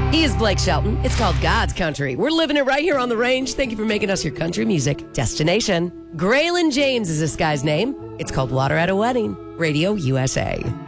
He is Blake Shelton. It's called God's Country. We're living it right here on the range. Thank you for making us your country music destination. Graylin James is this guy's name. It's called Water at a Wedding. Radio USA.